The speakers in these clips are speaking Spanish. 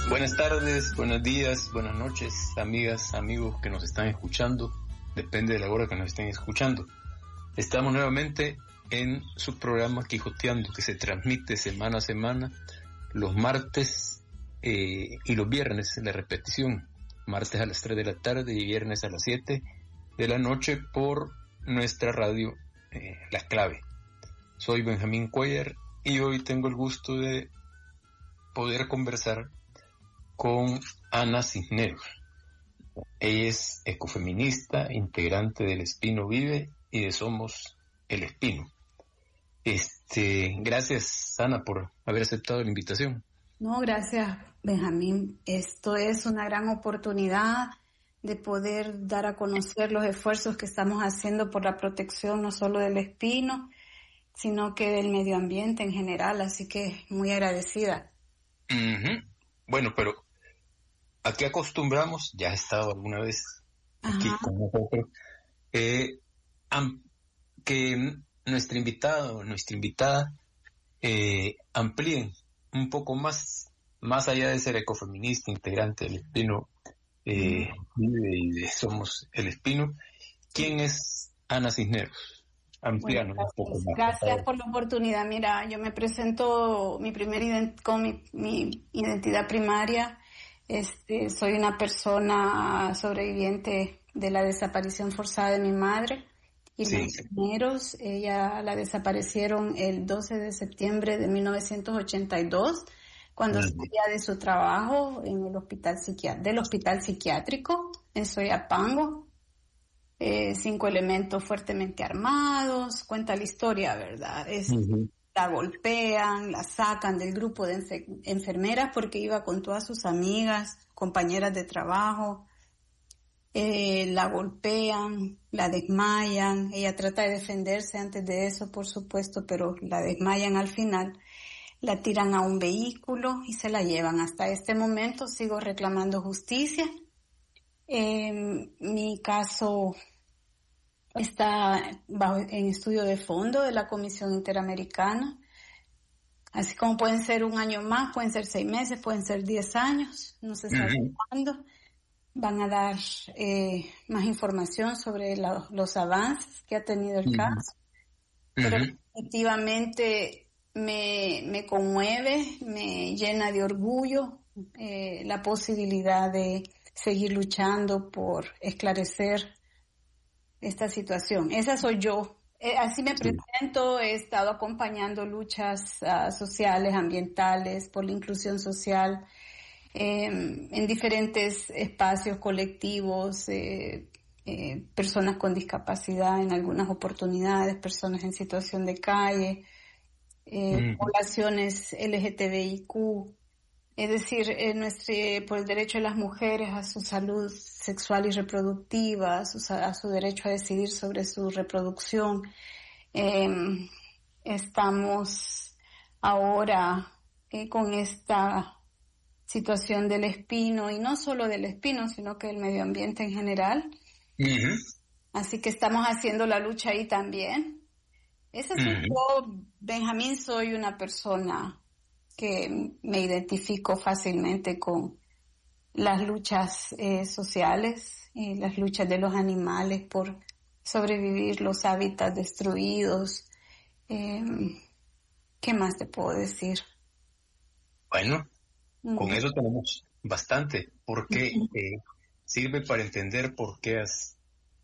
Buenas tardes, buenos días, buenas noches, amigas, amigos que nos están escuchando. Depende de la hora que nos estén escuchando. Estamos nuevamente en su programa Quijoteando, que se transmite semana a semana, los martes y los viernes en la repetición. Martes a las 3 de la tarde y viernes a las 7 de la noche por nuestra radio La Clave. Soy Benjamín Cuellar y hoy tengo el gusto de poder conversar con Ana Cisneros. Ella es ecofeminista, integrante del Espino Vive y de Somos el Espino. Gracias, Ana, por haber aceptado la invitación. No, gracias, Benjamín. Esto es una gran oportunidad de poder dar a conocer los esfuerzos que estamos haciendo por la protección no solo del espino, sino que del medio ambiente en general, así que muy agradecida. Uh-huh. Bueno, pero aquí acostumbramos, ya he estado alguna vez aquí con nosotros, que nuestra invitada amplíen un poco más allá de ser ecofeminista, integrante del Espino Vive y de Somos el Espino. ¿Quién es Ana Cisneros? Ampliando un poco más. Gracias por la oportunidad. Mira, yo me presento con mi identidad primaria. Soy una persona sobreviviente de la desaparición forzada de mi madre. Y sí. Mis primeros, ella la desaparecieron el 12 de septiembre de 1982, cuando salía de su trabajo en el hospital psiquiátrico en Soyapango. 5 elementos fuertemente armados, cuenta la historia, ¿verdad? La golpean, la sacan del grupo de enfermeras porque iba con todas sus amigas, compañeras de trabajo. La golpean, la desmayan, ella trata de defenderse antes de eso, por supuesto, pero la desmayan al final, la tiran a un vehículo y se la llevan. Hasta este momento sigo reclamando justicia. Mi caso está en estudio de fondo de la Comisión Interamericana, así como pueden ser un año más, pueden ser 6 meses, pueden ser 10 años, no se sabe cuándo. Van a dar más información sobre los avances que ha tenido el caso. Pero efectivamente me conmueve, me llena de orgullo la posibilidad de seguir luchando por esclarecer esta situación. Esa soy yo. Así me presento, he estado acompañando luchas sociales, ambientales, por la inclusión social, en diferentes espacios colectivos, personas con discapacidad en algunas oportunidades, personas en situación de calle, poblaciones LGTBIQ, es decir, por el derecho de las mujeres a su salud sexual y reproductiva, a su derecho a decidir sobre su reproducción. Estamos ahora con esta situación del espino, y no solo del espino, sino que del medio ambiente en general. Así que estamos haciendo la lucha ahí también. Ese soy yo, Benjamín, soy una persona que me identifico fácilmente con las luchas sociales y las luchas de los animales por sobrevivir, los hábitats destruidos. ¿Qué más te puedo decir? Bueno, con eso tenemos bastante, porque sirve para entender por qué has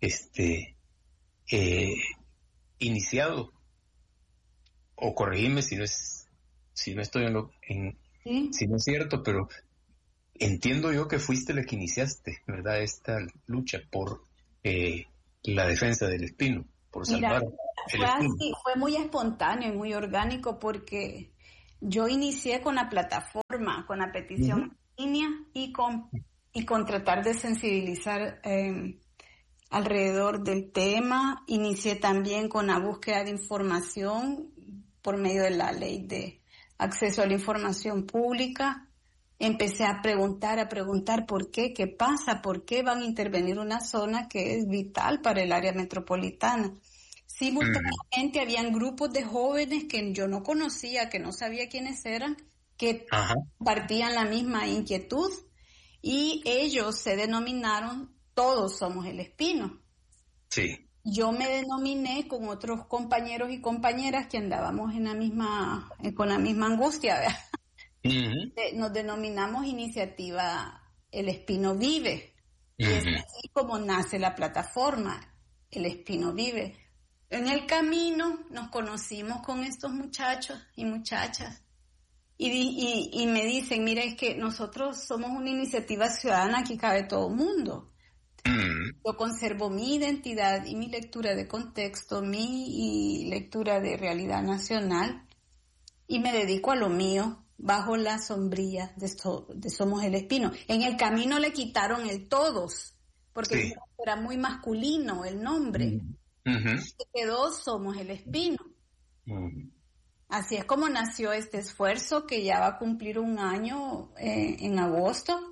iniciado, o corregime si no estoy si no es cierto, pero entiendo yo que fuiste la que iniciaste, ¿verdad? Esta lucha por la defensa del espino, por salvar el espino. Fue muy espontáneo y muy orgánico, porque yo inicié con la plataforma, con la petición en línea y con tratar de sensibilizar alrededor del tema. Inicié también con la búsqueda de información por medio de la ley de acceso a la información pública. Empecé a preguntar por qué, qué pasa, por qué van a intervenir una zona que es vital para el área metropolitana. Simultáneamente habían grupos de jóvenes que yo no conocía, que no sabía quiénes eran, que compartían la misma inquietud y ellos se denominaron Todos Somos el Espino. Sí. Yo me denominé con otros compañeros y compañeras que andábamos con la misma angustia, ¿verdad? Nos denominamos Iniciativa El Espino Vive. Y es así como nace la plataforma, El Espino Vive. En el camino nos conocimos con estos muchachos y muchachas y me dicen, mira, es que nosotros somos una iniciativa ciudadana que cabe todo el mundo. Yo conservo mi identidad y mi lectura de contexto, mi lectura de realidad nacional y me dedico a lo mío bajo la sombrilla de Somos el Espino. En el camino le quitaron el todos, porque era muy masculino el nombre. Se quedó Somos el Espino. Así es como nació este esfuerzo que ya va a cumplir un año en agosto.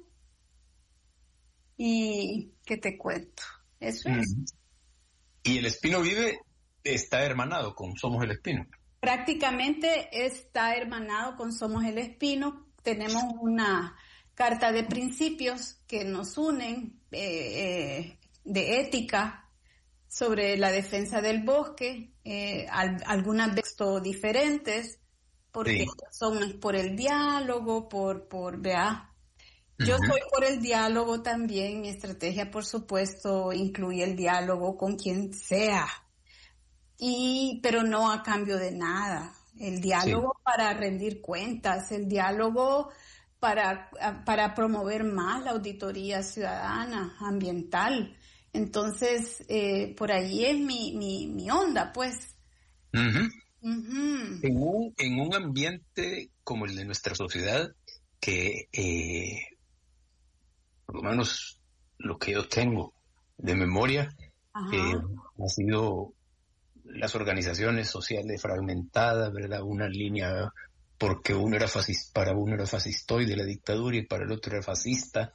Y ¿qué te cuento? Eso es. Y El Espino Vive está hermanado con Somos el Espino. Prácticamente está hermanado con Somos el Espino. Tenemos una carta de principios que nos unen de ética sobre la defensa del bosque, algunas textos diferentes, porque son por el diálogo, vea. Yo soy por el diálogo también. Mi estrategia, por supuesto, incluye el diálogo con quien sea, pero no a cambio de nada. El diálogo para rendir cuentas, el diálogo para promover más la auditoría ciudadana, ambiental. Entonces, por ahí es mi onda, pues. En un ambiente como el de nuestra sociedad, que por lo menos lo que yo tengo de memoria, ha sido las organizaciones sociales fragmentadas, ¿verdad? Una línea, porque uno era fascista, para uno era fascistoide la dictadura y para el otro era fascista,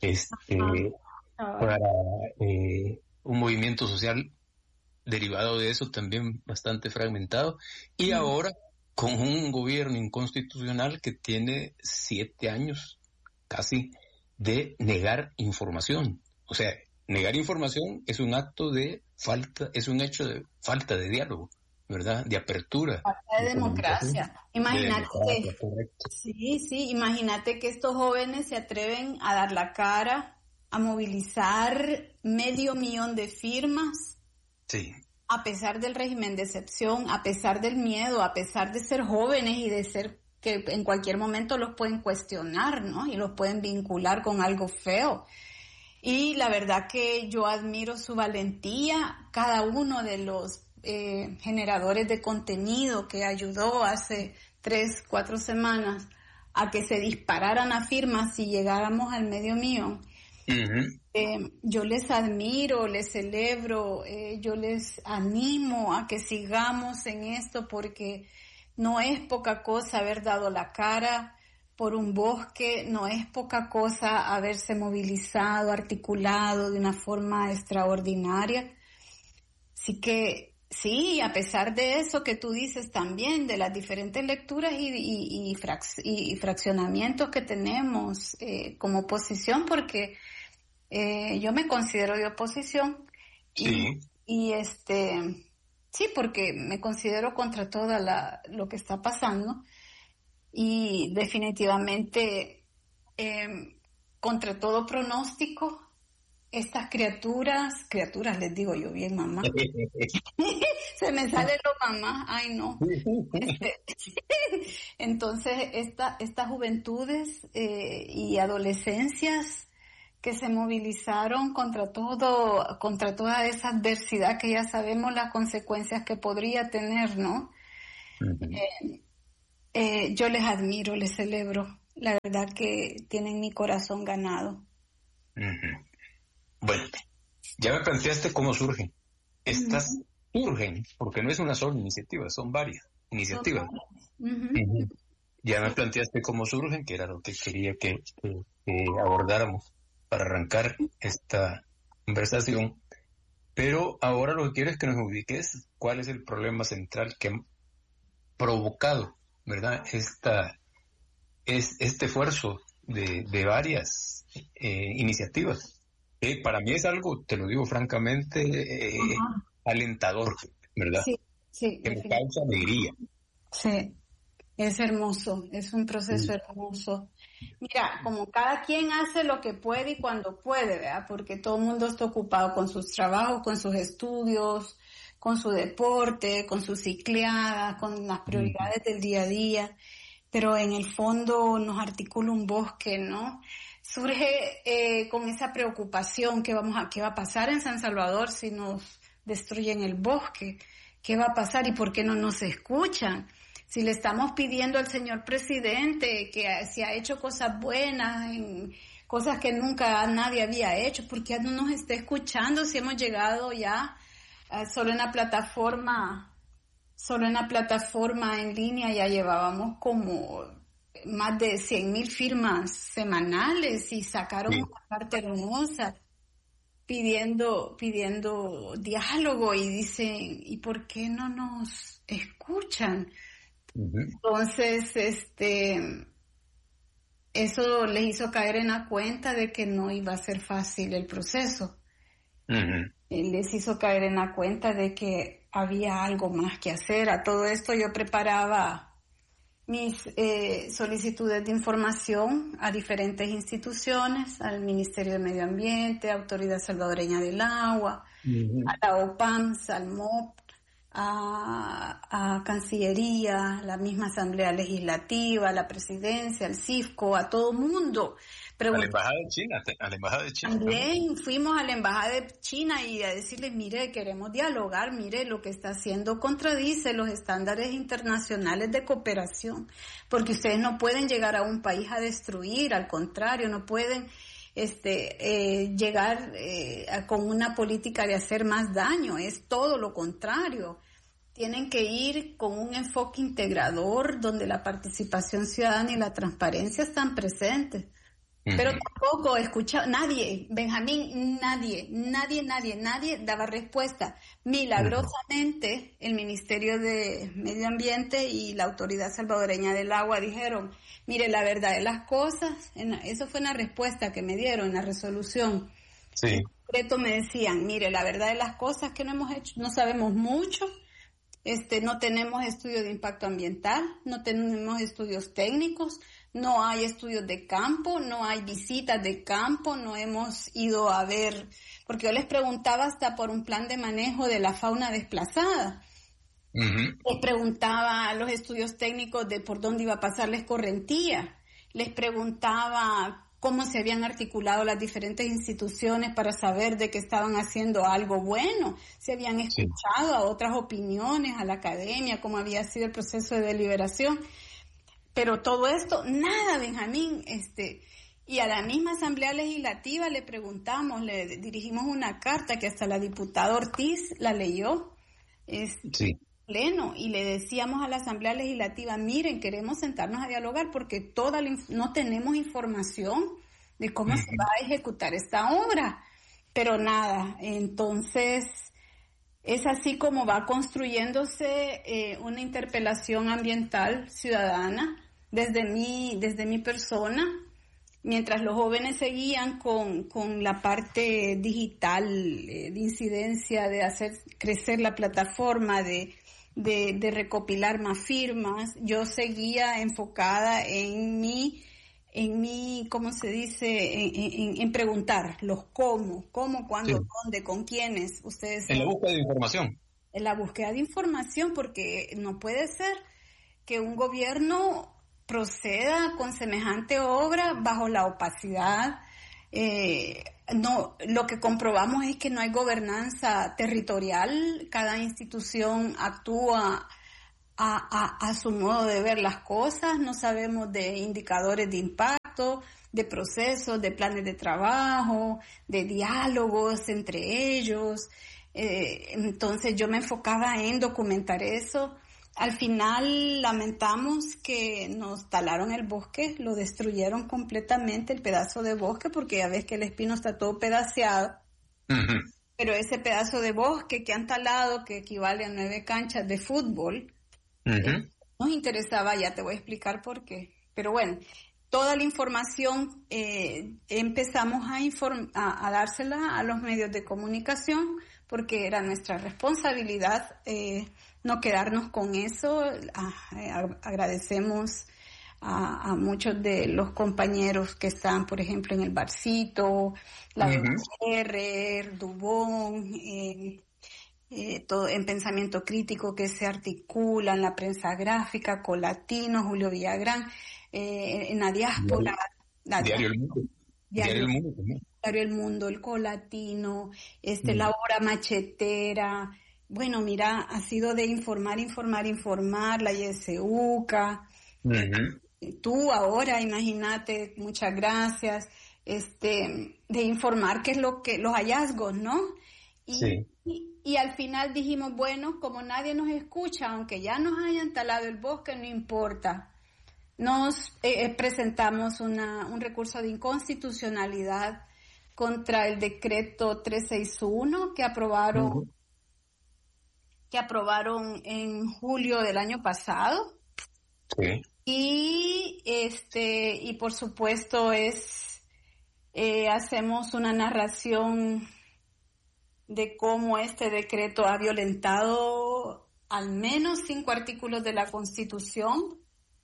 para un movimiento social derivado de eso también bastante fragmentado, y ahora con un gobierno inconstitucional que tiene 7 años casi de negar información. O sea, negar información es un acto de falta, es un hecho de falta de diálogo, ¿verdad? De apertura. Falta de democracia. Imagínate imagínate que estos jóvenes se atreven a dar la cara, a movilizar 500,000 de firmas. Sí. A pesar del régimen de excepción, a pesar del miedo, a pesar de ser jóvenes y de ser que en cualquier momento los pueden cuestionar, ¿no? Y los pueden vincular con algo feo. Y la verdad que yo admiro su valentía, cada uno de los generadores de contenido que ayudó hace 3-4 semanas a que se dispararan las firmas y llegáramos al 500,000. Yo les admiro, les celebro, yo les animo a que sigamos en esto porque no es poca cosa haber dado la cara por un bosque, no es poca cosa haberse movilizado, articulado de una forma extraordinaria. Así que sí, a pesar de eso que tú dices también, de las diferentes lecturas y fraccionamientos que tenemos como oposición, porque yo me considero de oposición sí, porque me considero contra todo lo que está pasando y definitivamente contra todo pronóstico, estas criaturas les digo yo bien, mamá. Se me sale lo mamá, ay no. Entonces estas juventudes y adolescencias que se movilizaron contra toda esa adversidad que ya sabemos las consecuencias que podría tener, ¿no? Yo les admiro, les celebro. La verdad que tienen mi corazón ganado. Bueno, ya me planteaste cómo surgen. Estas surgen, porque no es una sola iniciativa, son varias iniciativas. Ya me planteaste cómo surgen, que era lo que quería que abordáramos para arrancar esta conversación, pero ahora lo que quiero es que nos ubiques cuál es el problema central que ha provocado, ¿verdad?, esta es este esfuerzo de varias iniciativas. Para mí es algo, te lo digo francamente, alentador, ¿verdad? Sí, sí, Que me causa alegría. Sí, es hermoso, es un proceso hermoso. Mira, como cada quien hace lo que puede y cuando puede, ¿verdad? Porque todo el mundo está ocupado con sus trabajos, con sus estudios, con su deporte, con sus cicleadas, con las prioridades del día a día. Pero en el fondo nos articula un bosque, ¿no? Surge con esa preocupación qué va a pasar en San Salvador si nos destruyen el bosque, qué va a pasar y por qué no nos escuchan. Si le estamos pidiendo al señor presidente que si ha hecho cosas buenas, cosas que nunca nadie había hecho, ¿por qué no nos está escuchando si hemos llegado ya solo en la plataforma en línea ya llevábamos como más de 100,000 firmas semanales y sacaron una carta hermosa pidiendo diálogo y dicen, ¿y por qué no nos escuchan? Entonces, eso les hizo caer en la cuenta de que no iba a ser fácil el proceso. Les hizo caer en la cuenta de que había algo más que hacer. A todo esto yo preparaba mis solicitudes de información a diferentes instituciones, al Ministerio de Medio Ambiente, Autoridad Salvadoreña del Agua, a la OPAMS, al MOP, a Cancillería, la misma Asamblea Legislativa, a la Presidencia, al CIFCO, a todo mundo. A la Embajada de China. También fuimos a la Embajada de China y a decirles, mire, queremos dialogar, mire, lo que está haciendo contradice los estándares internacionales de cooperación, porque ustedes no pueden llegar a un país a destruir, al contrario, no pueden llegar con una política de hacer más daño, es todo lo contrario. Tienen que ir con un enfoque integrador donde la participación ciudadana y la transparencia están presentes. Pero tampoco nadie, Benjamín, nadie daba respuesta. Milagrosamente, el Ministerio de Medio Ambiente y la Autoridad Salvadoreña del Agua dijeron, mire, la verdad de las cosas, eso fue una respuesta que me dieron en la resolución. Sí. En concreto me decían, mire, la verdad de las cosas que no hemos hecho, no sabemos mucho, no tenemos estudios de impacto ambiental, no tenemos estudios técnicos, no hay estudios de campo, no hay visitas de campo, no hemos ido a ver, porque yo les preguntaba hasta por un plan de manejo de la fauna desplazada. Les preguntaba los estudios técnicos de por dónde iba a pasar la escorrentía. Les preguntaba cómo se habían articulado las diferentes instituciones para saber de que estaban haciendo algo bueno, si habían escuchado a otras opiniones, a la academia, cómo había sido el proceso de deliberación. Pero todo esto, nada, Benjamín, y a la misma Asamblea Legislativa le preguntamos, le dirigimos una carta que hasta la diputada Ortiz la leyó, pleno, y le decíamos a la Asamblea Legislativa, miren, queremos sentarnos a dialogar porque no tenemos información de cómo se va a ejecutar esta obra, pero nada, entonces es así como va construyéndose una interpelación ambiental ciudadana desde mi persona, mientras los jóvenes seguían con la parte digital de incidencia, de hacer crecer la plataforma, de recopilar más firmas, yo seguía enfocada en mi, ¿cómo se dice? En preguntar los cómo, cuándo, dónde, con quiénes, ustedes. En la búsqueda de información. En la búsqueda de información, porque no puede ser que un gobierno proceda con semejante obra bajo la opacidad. Lo que comprobamos es que no hay gobernanza territorial, cada institución actúa a su modo de ver las cosas, no sabemos de indicadores de impacto, de procesos, de planes de trabajo, de diálogos entre ellos. Entonces yo me enfocaba en documentar eso. Al final lamentamos que nos talaron el bosque, lo destruyeron completamente el pedazo de bosque, porque ya ves que el espino está todo pedaceado. Pero ese pedazo de bosque que han talado, que equivale a 9 canchas de fútbol, nos interesaba, ya te voy a explicar por qué. Pero bueno, toda la información empezamos a dársela a los medios de comunicación porque era nuestra responsabilidad no quedarnos con eso. Agradecemos a muchos de los compañeros que están, por ejemplo, en el Barcito, la UR, Dubón, todo en Pensamiento Crítico que se articulan, la prensa gráfica, Colatino, Julio Villagrán, en la diáspora. Diario El Mundo. Diario El Mundo también. Diario El Mundo, el Colatino, la Hora Machetera. Bueno, mira, ha sido de informar, la YSUCA. Tú ahora, imagínate, muchas gracias, de informar qué es los hallazgos, ¿no? Y al final dijimos, bueno, como nadie nos escucha, aunque ya nos hayan talado el bosque, no importa. Nos presentamos un recurso de inconstitucionalidad contra el decreto 361 que aprobaron en julio del año pasado. Sí. Y por supuesto hacemos una narración de cómo este decreto ha violentado al menos 5 artículos de la Constitución.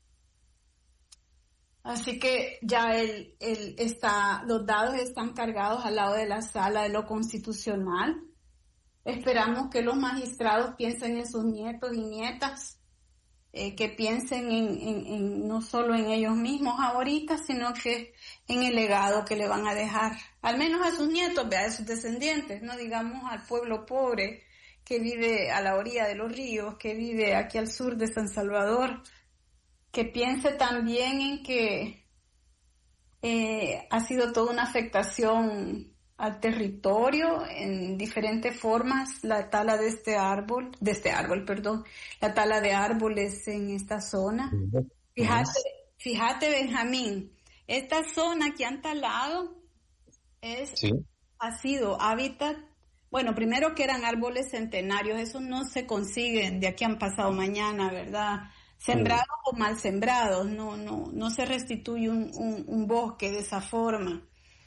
Así que ya los dados están cargados al lado de la sala de lo constitucional. Esperamos que los magistrados piensen en sus nietos y nietas, que piensen en no solo en ellos mismos ahorita, sino que en el legado que le van a dejar, al menos a sus nietos, a sus descendientes, no digamos al pueblo pobre que vive a la orilla de los ríos, que vive aquí al sur de San Salvador, que piense también en que ha sido toda una afectación al territorio en diferentes formas, la tala la tala de árboles en esta zona. Fíjate, Benjamín, esta zona que han talado ha sido hábitat, bueno, primero que eran árboles centenarios, esos no se consiguen de aquí han pasado mañana, ¿verdad? Sembrados o mal sembrados, no se restituye un bosque de esa forma.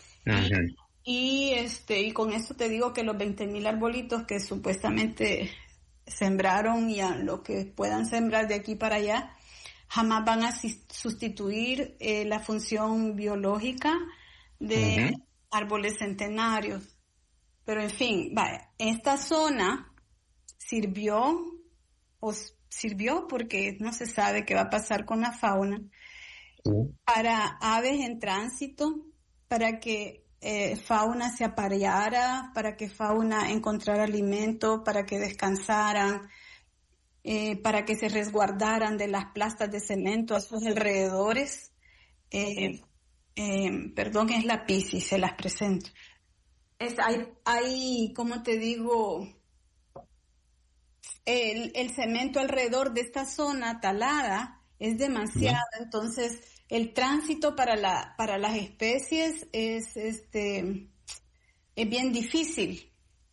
Y con esto te digo que los 20,000 arbolitos que supuestamente sembraron y a lo que puedan sembrar de aquí para allá, jamás van a sustituir la función biológica de árboles centenarios. Pero en fin, esta zona sirvió porque no se sabe qué va a pasar con la fauna, para aves en tránsito, para que fauna se apareara, para que fauna encontrara alimento, para que descansaran, para que se resguardaran de las plastas de cemento a sus alrededores. Perdón, es la Piscis, se las presento. Hay, como te digo, el cemento alrededor de esta zona talada es demasiado, entonces el tránsito para las especies es bien difícil.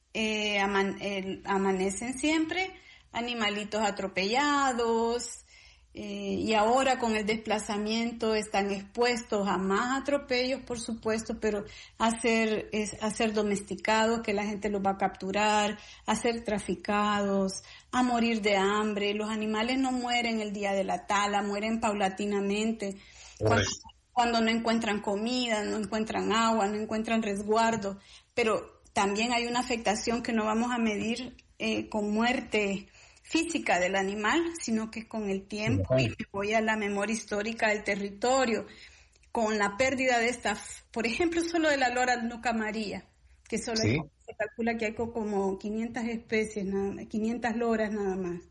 Amanecen siempre animalitos atropellados, y ahora con el desplazamiento están expuestos a más atropellos, por supuesto, pero a ser domesticados, que la gente los va a capturar, a ser traficados, a morir de hambre. Los animales no mueren el día de la tala, mueren paulatinamente. Cuando no encuentran comida, no encuentran agua, no encuentran resguardo, pero también hay una afectación que no vamos a medir con muerte física del animal, sino que con el tiempo, y me voy a la memoria histórica del territorio, con la pérdida de por ejemplo, solo de la lora nuca amarilla, que solo se calcula que hay como 500 especies, 500 loras nada más.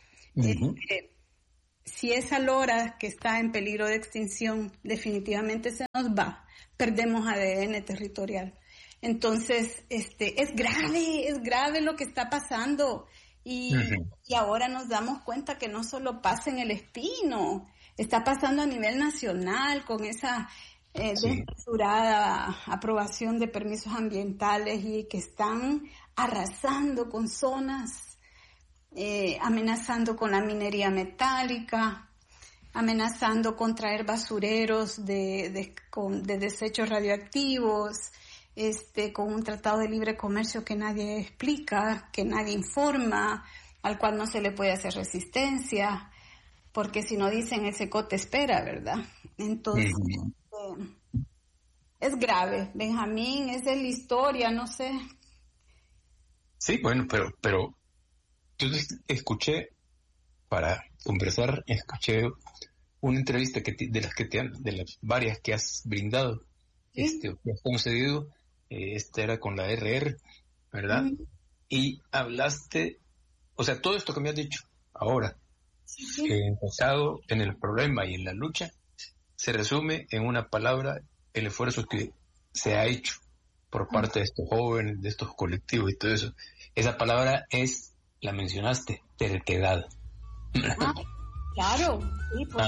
Si esa lora que está en peligro de extinción definitivamente se nos va, perdemos ADN territorial. Entonces, es grave lo que está pasando. Y ahora nos damos cuenta que no solo pasa en El Espino, está pasando a nivel nacional con esa desmesurada aprobación de permisos ambientales, y que están arrasando con zonas, amenazando con la minería metálica. amenazando con traer basureros de desechos radioactivos, con un tratado de libre comercio que nadie explica, que nadie informa, al cual no se le puede hacer resistencia, porque si no dicen el secote espera, ¿verdad? Entonces, es grave, Benjamín, es de la historia, no sé. Sí, bueno, pero entonces escuché, para conversar, escuché una entrevista de las varias que has brindado, ¿Sí? que has concedido, esta era con la RR, ¿verdad? Y hablaste, o sea, todo esto que me has dicho ahora, Sí. enfocado en el problema y en la lucha, se resume en una palabra: el esfuerzo que se ha hecho por parte de estos jóvenes, de estos colectivos y todo eso. Esa palabra la mencionaste, terquedad. Claro, sí, pues.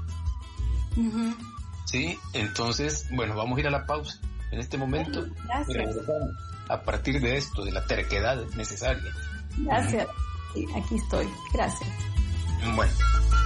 Sí, entonces, bueno, vamos a ir a la pausa en este momento. Gracias. A partir de esto, de la terquedad necesaria. Gracias. Sí, aquí estoy. Gracias. Bueno.